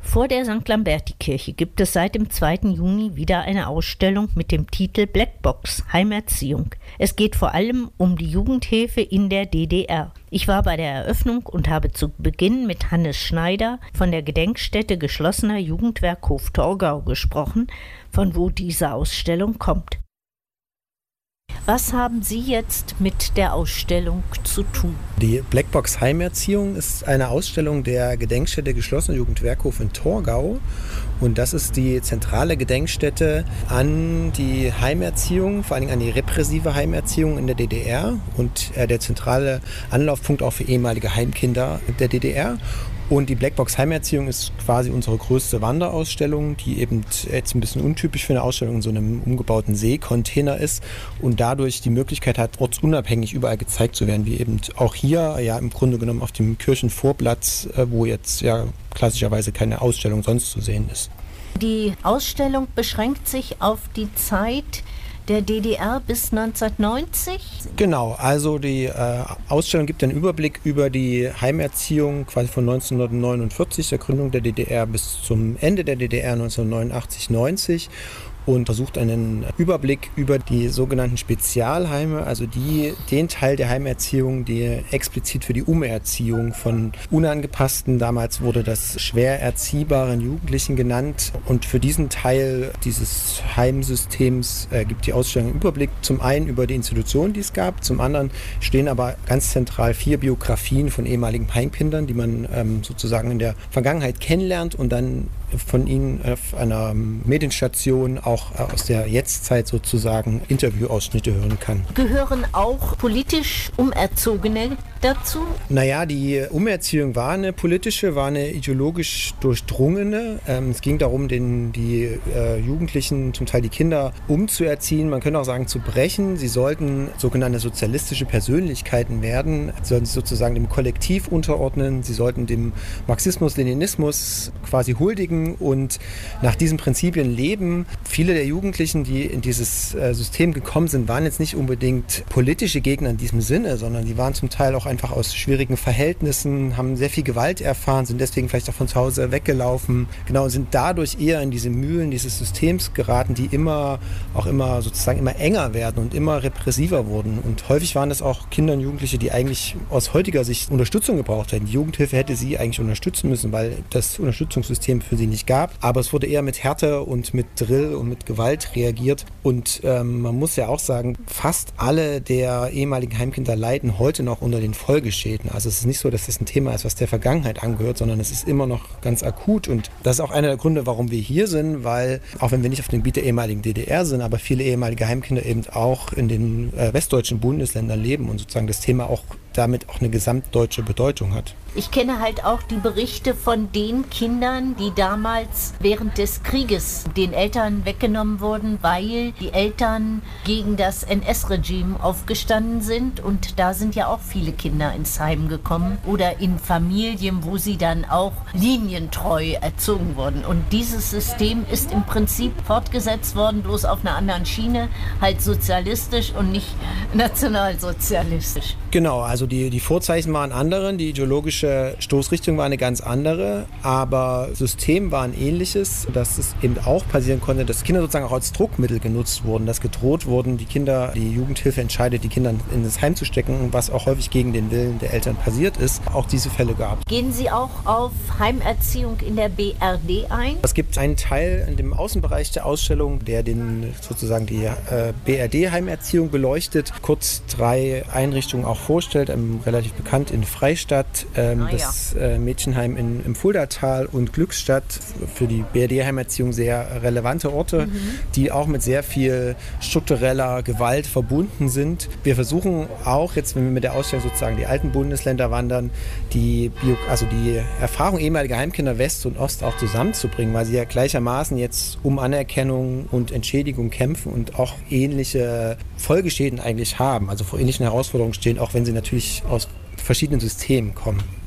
Vor der St. Lamberti-Kirche gibt es seit dem 2. Juni wieder eine Ausstellung mit dem Titel Blackbox Heimerziehung. Es geht vor allem um die Jugendhilfe in der DDR. Ich war bei der Eröffnung und habe zu Beginn mit Hannes Schneider von der Gedenkstätte geschlossener Jugendwerkhof Torgau gesprochen, von wo diese Ausstellung kommt. Was haben Sie jetzt mit der Ausstellung zu tun? Die Blackbox Heimerziehung ist eine Ausstellung der Gedenkstätte geschlossener Jugendwerkhof in Torgau. Und das ist die zentrale Gedenkstätte an die Heimerziehung, vor allem an die repressive Heimerziehung in der DDR und der zentrale Anlaufpunkt auch für ehemalige Heimkinder der DDR. Und die Blackbox Heimerziehung ist quasi unsere größte Wanderausstellung, die eben jetzt ein bisschen untypisch für eine Ausstellung in so einem umgebauten Seekontainer ist und dadurch die Möglichkeit hat, ortsunabhängig überall gezeigt zu werden, wie eben auch hier, ja im Grunde genommen auf dem Kirchenvorplatz, wo jetzt ja klassischerweise keine Ausstellung sonst zu sehen ist. Die Ausstellung beschränkt sich auf die Zeit der DDR bis 1990? Genau, also die Ausstellung gibt einen Überblick über die Heimerziehung quasi von 1949, der Gründung der DDR, bis zum Ende der DDR 1989-90 und versucht einen Überblick über die sogenannten Spezialheime, also den Teil der Heimerziehung, die explizit für die Umerziehung von unangepassten, damals wurde das schwer erziehbaren Jugendlichen genannt. Und für diesen Teil dieses Heimsystems gibt die Ausstellung einen Überblick, zum einen über die Institutionen, die es gab, zum anderen stehen aber ganz zentral 4 Biografien von ehemaligen Heimkindern, die man sozusagen in der Vergangenheit kennenlernt und dann von ihnen auf einer Medienstation auch aus der Jetztzeit sozusagen Interviewausschnitte hören kann. Gehören auch politisch Umerzogene dazu? Naja, die Umerziehung war eine politische, war eine ideologisch durchdrungene. Es ging darum, die Jugendlichen, zum Teil die Kinder, umzuerziehen. Man könnte auch sagen, zu brechen. Sie sollten sogenannte sozialistische Persönlichkeiten werden. Sie sollten sich sozusagen dem Kollektiv unterordnen. Sie sollten dem Marxismus, Leninismus quasi huldigen und nach diesen Prinzipien leben. Viele der Jugendlichen, die in dieses System gekommen sind, waren jetzt nicht unbedingt politische Gegner in diesem Sinne, sondern die waren zum Teil auch einfach aus schwierigen Verhältnissen, haben sehr viel Gewalt erfahren, sind deswegen vielleicht auch von zu Hause weggelaufen, genau, sind dadurch eher in diese Mühlen dieses Systems geraten, die immer enger werden und immer repressiver wurden. Und häufig waren das auch Kinder und Jugendliche, die eigentlich aus heutiger Sicht Unterstützung gebraucht hätten. Die Jugendhilfe hätte sie eigentlich unterstützen müssen, weil das Unterstützungssystem für sie nicht gab. Aber es wurde eher mit Härte und mit Drill und mit Gewalt reagiert. Und man muss ja auch sagen, fast alle der ehemaligen Heimkinder leiden heute noch unter den Folgeschäden. Also es ist nicht so, dass das ein Thema ist, was der Vergangenheit angehört, sondern es ist immer noch ganz akut. Und das ist auch einer der Gründe, warum wir hier sind, weil, auch wenn wir nicht auf dem Gebiet der ehemaligen DDR sind, aber viele ehemalige Heimkinder eben auch in den westdeutschen Bundesländern leben und sozusagen das Thema auch damit auch eine gesamtdeutsche Bedeutung hat. Ich kenne halt auch die Berichte von den Kindern, die damals während des Krieges den Eltern weggenommen wurden, weil die Eltern gegen das NS-Regime aufgestanden sind. Und da sind ja auch viele Kinder ins Heim gekommen oder in Familien, wo sie dann auch linientreu erzogen wurden. Und dieses System ist im Prinzip fortgesetzt worden, bloß auf einer anderen Schiene, halt sozialistisch und nicht nationalsozialistisch. Genau, also die Vorzeichen waren andere, die ideologische Stoßrichtung war eine ganz andere, aber System war ein ähnliches, dass es eben auch passieren konnte, dass Kinder sozusagen auch als Druckmittel genutzt wurden, dass gedroht wurden, die Jugendhilfe entscheidet, die Kinder in das Heim zu stecken, was auch häufig gegen den Willen der Eltern passiert ist, auch diese Fälle gab. Gehen Sie auch auf Heimerziehung in der BRD ein? Es gibt einen Teil in dem Außenbereich der Ausstellung, der sozusagen die BRD-Heimerziehung beleuchtet, kurz 3 Einrichtungen auch vorstellt, relativ bekannt in Freistadt, das Mädchenheim im Fuldatal und Glückstadt, für die BRD-Heimerziehung sehr relevante Orte, die auch mit sehr viel struktureller Gewalt verbunden sind. Wir versuchen auch jetzt, wenn wir mit der Ausstellung sozusagen die alten Bundesländer wandern, die Erfahrung ehemaliger Heimkinder West und Ost auch zusammenzubringen, weil sie ja gleichermaßen jetzt um Anerkennung und Entschädigung kämpfen und auch ähnliche Folgeschäden eigentlich haben, also vor ähnlichen Herausforderungen stehen, auch wenn sie natürlich aus verschiedenen Systemen kommen.